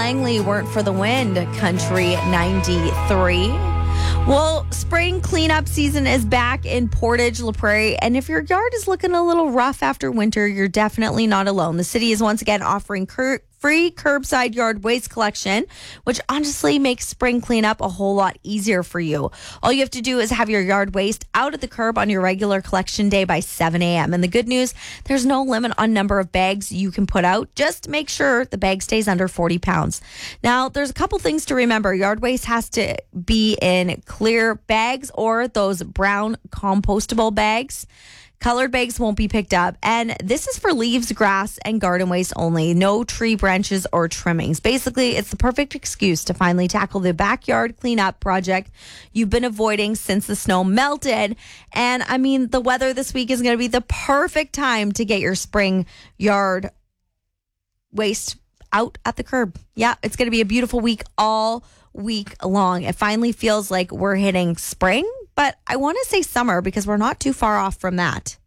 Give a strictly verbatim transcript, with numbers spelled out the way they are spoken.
Langley, Weren't for the Wind, Country ninety-three. Well, spring cleanup season is back in Portage La Prairie, and if your yard is looking a little rough after winter, you're definitely not alone. The city is once again offering cur- free curbside yard waste collection, which honestly makes spring cleanup a whole lot easier for you. All you have to do is have your yard waste out at the curb on your regular collection day by seven a.m. And the good news, there's no limit on number of bags you can put out. Just make sure the bag stays under forty pounds. Now, there's a couple things to remember. Yard waste has to be in clear bags or those brown compostable bags. Colored bags won't be picked up. And this is for leaves, grass, and garden waste only. No tree branches or trimmings. Basically, it's the perfect excuse to finally tackle the backyard cleanup project you've been avoiding since the snow melted. And I mean, the weather this week is going to be the perfect time to get your spring yard waste out at the curb. Yeah, it's going to be a beautiful week all week long. It finally feels like we're hitting spring, but I want to say summer because we're not too far off from that.